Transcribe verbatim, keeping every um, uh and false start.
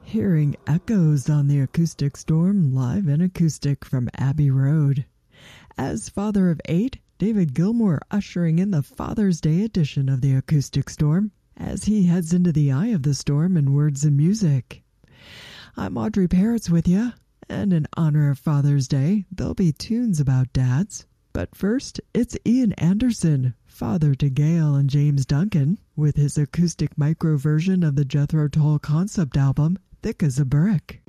Hearing echoes on the Acoustic Storm live and acoustic from Abbey Road. As father of eight, David Gilmour ushering in the Father's Day edition of the Acoustic Storm as he heads into the eye of the storm in words and music. I'm Audrey Parrots with you, and in honor of Father's Day, there'll be tunes about dads. But first, it's Ian Anderson, father to Gail and James Duncan, with his acoustic micro version of the Jethro Tull concept album, Thick as a Brick.